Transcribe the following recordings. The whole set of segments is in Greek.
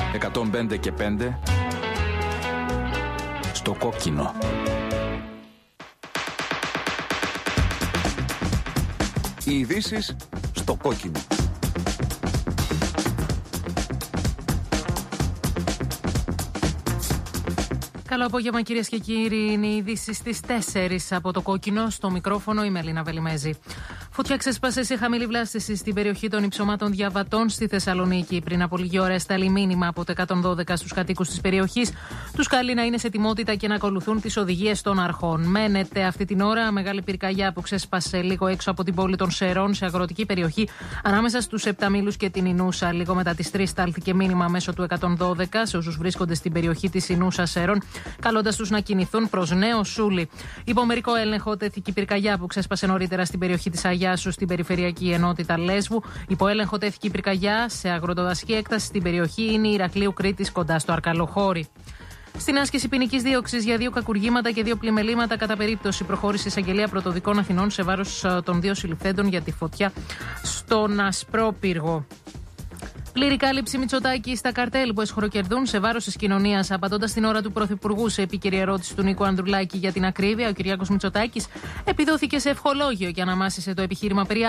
105 και 5 στο κόκκινο. Οι ειδήσεις στο κόκκινο. Καλό απόγευμα, κυρίες και κύριοι. Είναι οι ειδήσεις στις 4 από το κόκκινο. Στο μικρόφωνο η Μελίνα Βελιμέζη. Φωτιά ξέσπασε σε χαμηλή βλάστηση στην περιοχή των υψωμάτων Διαβατών στη Θεσσαλονίκη. Πριν από λίγη ώρα έσταλει μήνυμα από το 112 στους κατοίκους της περιοχής. Τους καλεί να είναι σε ετοιμότητα και να ακολουθούν τις οδηγίες των αρχών. Μένεται αυτή την ώρα μεγάλη πυρκαγιά που ξέσπασε λίγο έξω από την πόλη των Σερών, σε αγροτική περιοχή, ανάμεσα στους Επταμήλους και την Ινούσα. Λίγο μετά τις 3 στάλθηκε μήνυμα μέσω του 112 σε όσους βρίσκονται στην περιοχή της Ινούσα Σερών, καλώντας τους να κινηθούν προς Νέο Σούλι. Υπό μερικό έλεγχο τέθηκε η πυρκαγιά που ξέσπασε νωρίτερα στην περιοχή της Αγιάσου, στην περιφερειακή ενότητα Λέσβου. Υπό έλεγχο τέθηκε η πυρκαγιά σε αγροτοδασική έκταση στην περιοχή είναι Ηρακλείου Κρήτης, κοντά στο Αρκαλοχώρι. Στην άσκηση ποινικής δίωξης για 2 κακουργήματα και 2 πλημελήματα κατά περίπτωση προχώρησε η εισαγγελία πρωτοδικών Αθηνών σε βάρος των 2 συλληφθέντων για τη φωτιά στον Ασπρόπυργο. Πλήρη κάλυψη Μητσοτάκη στα καρτέλ που εσχροκερδούν σε βάρος της κοινωνίας. Απαντώντας την ώρα του Πρωθυπουργού σε επίκαιρη ερώτηση του Νίκου Ανδρουλάκη για την ακρίβεια, ο Κυριάκος Μητσοτάκης επιδόθηκε σε ευχολόγιο και αναμάσισε το επιχείρημα περί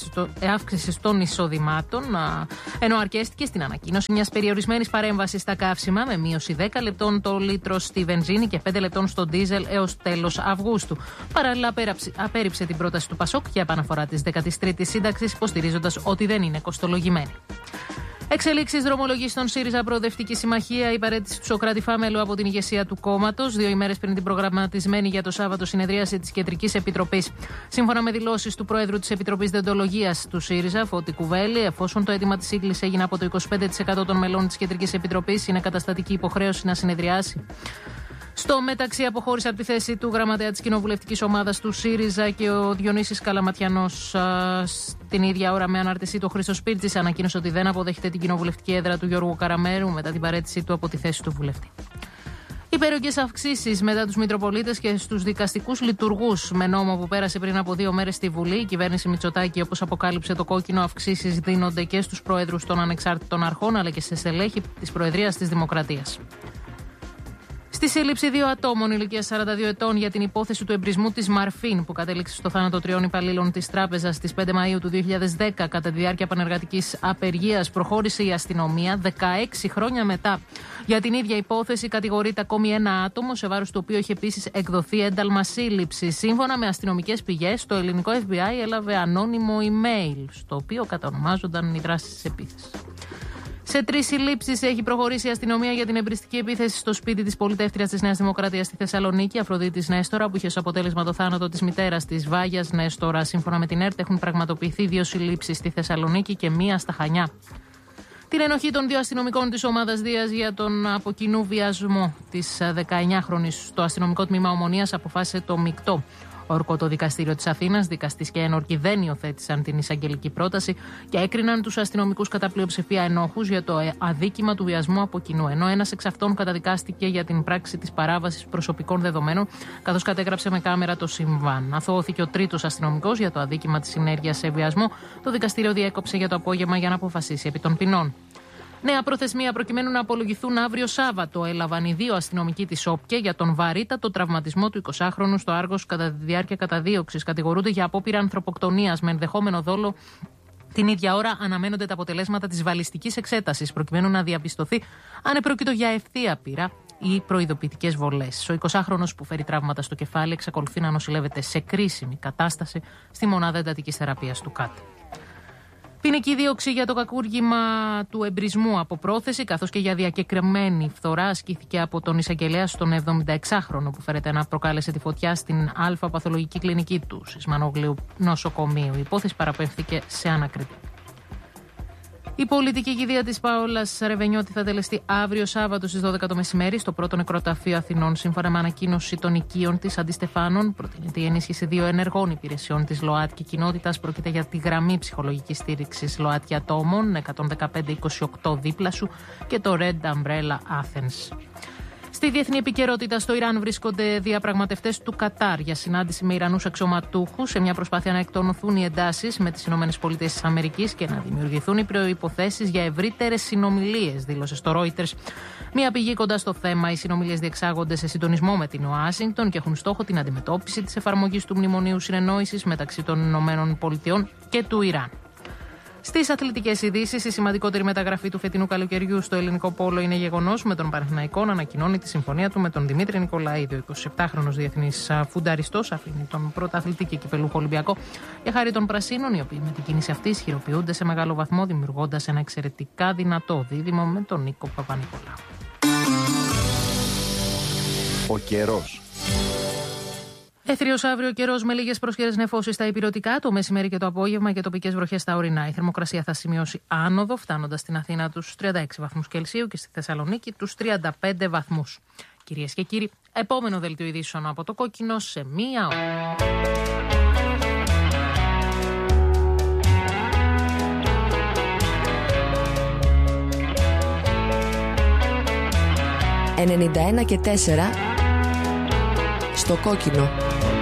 αύξησης των εισοδημάτων, ενώ αρκέστηκε στην ανακοίνωση μιας περιορισμένης παρέμβασης στα καύσιμα με μείωση 10 λεπτών το λίτρο στη βενζίνη και 5 λεπτών στο ντίζελ έως τέλος Αυγούστου. Παράλληλα, απέρριψε την πρόταση του Πασόκ για επαναφορά της 13ης σύνταξης, υποστηρίζοντας ότι δεν είναι κοστολογημένη. Εξελίξεις δρομολογής στον ΣΥΡΙΖΑ Προοδευτική Συμμαχία, η παραίτηση του Σωκράτη Φάμελου από την ηγεσία του κόμματος, 2 ημέρες πριν την προγραμματισμένη για το Σάββατο συνεδρίαση της Κεντρικής Επιτροπής. Σύμφωνα με δηλώσεις του Προέδρου της Επιτροπής Δεοντολογίας του ΣΥΡΙΖΑ, Φώτη Κουβέλη, εφόσον το αίτημα της σύγκλησης έγινε από το 25% των μελών της Κεντρικής Επιτροπής, είναι καταστατική υποχρέωση να συνεδριάσει. Στο μεταξύ, αποχώρησε από τη θέση του γραμματέα της κοινοβουλευτικής ομάδας του ΣΥΡΙΖΑ και ο Διονύσης Καλαματιανός. Την ίδια ώρα, με ανάρτησή του, ο Χρήστος Πίρτσης ανακοίνωσε ότι δεν αποδέχεται την κοινοβουλευτική έδρα του Γιώργου Καραμέρου μετά την παραίτησή του από τη θέση του βουλευτή. Υπέρογγες αυξήσεις μετά τους Μητροπολίτες και στους δικαστικούς λειτουργούς. Με νόμο που πέρασε πριν από 2 μέρες στη Βουλή, η κυβέρνηση Μητσοτάκη, όπως αποκάλυψε το κόκκινο, αυξήσεις δίνονται και στους προέδρους των ανεξάρτητων αρχών αλλά και σε στελέχη της Προεδρίας της Δημοκρατίας. Στη σύλληψη 2 ατόμων ηλικίας 42 ετών για την υπόθεση του εμπρισμού της Μαρφίν, που κατέληξε στο θάνατο 3 υπαλλήλων της τράπεζας στις 5 Μαΐου του 2010 κατά τη διάρκεια πανεργατικής απεργίας, προχώρησε η αστυνομία 16 χρόνια μετά. Για την ίδια υπόθεση κατηγορείται ακόμη 1 άτομο, σε βάρος του οποίου έχει επίσης εκδοθεί ένταλμα σύλληψης. Σύμφωνα με αστυνομικές πηγές, το ελληνικό FBI έλαβε ανώνυμο email, στο οποίο κατανομάζονταν οι δράσεις της επίθεσης. Σε 3 συλλήψεις έχει προχωρήσει η αστυνομία για την εμπριστική επίθεση στο σπίτι της πολιτεύτριας της Νέας Δημοκρατίας στη Θεσσαλονίκη, Αφροδίτης Νέστορα, που είχε ως αποτέλεσμα το θάνατο της μητέρας της, Βάγιας Νέστορα. Σύμφωνα με την ΕΡΤ, έχουν πραγματοποιηθεί 2 συλλήψεις στη Θεσσαλονίκη και 1 στα Χανιά. Την ενοχή των 2 αστυνομικών της ομάδας Δίας για τον από κοινού βιασμό της 19χρονης στο αστυνομικό τμήμα Ομονίας αποφάσισε το μεικτό όρκο το δικαστήριο της Αθήνας. Δικαστής και ένορκοι δεν υιοθέτησαν την εισαγγελική πρόταση και έκριναν τους αστυνομικούς κατά πλειοψηφία ενόχους για το αδίκημα του βιασμού από κοινού. Ενώ ένας εξ αυτών καταδικάστηκε για την πράξη της παράβασης προσωπικών δεδομένων, καθώς κατέγραψε με κάμερα το συμβάν. Αθωώθηκε ο 3ος αστυνομικός για το αδίκημα της συνέργειας σε βιασμό. Το δικαστήριο διέκοψε για το απόγευμα για να αποφασίσει επί των ποινών. Νέα προθεσμία προκειμένου να απολογηθούν αύριο Σάββατο έλαβαν οι 2 αστυνομικοί της ΟΠΚΕ για τον βαρύτατο τραυματισμό του 20χρονου στο Άργος κατά τη διάρκεια καταδίωξης. Κατηγορούνται για απόπειρα ανθρωποκτονίας με ενδεχόμενο δόλο. Την ίδια ώρα αναμένονται τα αποτελέσματα της βαλιστικής εξέτασης προκειμένου να διαπιστωθεί αν επρόκειτο για ευθεία πείρα ή προειδοποιητικές βολές. Ο 20χρονος που φέρει τραύματα στο κεφάλι εξακολουθεί να νοσηλεύεται σε κρίσιμη κατάσταση στη μονάδα εντατικής θεραπείας του ΚΑΤ. Ποινική δίωξη για το κακούργημα του εμπρισμού από πρόθεση, καθώς και για διακεκριμένη φθορά, ασκήθηκε από τον εισαγγελέα στον 76χρονο που φέρεται να προκάλεσε τη φωτιά στην αλφαπαθολογική κλινική του Σισμανόγλιου νοσοκομείου. Η υπόθεση παραπέμφθηκε σε ανακριτή. Η πολιτική κηδεία της Παόλας Ρεβενιώτη θα τελεστεί αύριο Σάββατο στις 12 το μεσημέρι στο πρώτο νεκροταφείο Αθηνών. Σύμφωνα με ανακοίνωση των οικείων της Αντιστεφάνων, προτείνεται η ενίσχυση 2 ενεργών υπηρεσιών της ΛΟΑΤΚΙ κοινότητας. Πρόκειται για τη γραμμή ψυχολογικής στήριξης ΛΟΑΤΚΙ ατόμων 11528 δίπλα σου και το Red Umbrella Athens. Στη διεθνή επικαιρότητα, στο Ιράν βρίσκονται διαπραγματευτές του Κατάρ για συνάντηση με Ιρανούς αξιωματούχους σε μια προσπάθεια να εκτονωθούν οι εντάσεις με τις ΗΠΑ και να δημιουργηθούν οι προϋποθέσεις για ευρύτερες συνομιλίες, δήλωσε στο Reuters. Μια πηγή κοντά στο θέμα: οι συνομιλίες διεξάγονται σε συντονισμό με την Ουάσιγκτον και έχουν στόχο την αντιμετώπιση της εφαρμογής του Μνημονίου Συνεννόησης μεταξύ των ΗΠΑ και του Ιράν. Στις αθλητικές ειδήσεις, η σημαντικότερη μεταγραφή του φετινού καλοκαιριού στο ελληνικό πόλο είναι γεγονός, με τον Παναθηναϊκό να ανακοινώνει τη συμφωνία του με τον Δημήτρη Νικολαίδη. Ο 27χρονος διεθνής φουνταριστός αφήνει τον πρωταθλητή και κυπελούχο Ολυμπιακό για χάρη των Πρασίνων, οι οποίοι με την κίνηση αυτή ισχυροποιούνται σε μεγάλο βαθμό, δημιουργώντας ένα εξαιρετικά δυνατό δίδυμο με τον Νίκο Παπα-Νικολάου. Ο καιρός. Έθριος αύριο καιρός με λίγες πρόσχερες νεφώσεις στα ηπειρωτικά, το μεσημέρι και το απόγευμα και τοπικές βροχές στα ορεινά. Η θερμοκρασία θα σημειώσει άνοδο, φτάνοντας στην Αθήνα τους 36 βαθμούς Κελσίου και στη Θεσσαλονίκη τους 35 βαθμούς. Κυρίες και κύριοι, επόμενο δελτίο ειδήσεων από το Κόκκινο σε μία ώρα. «91 και 4» στο Κόκκινο.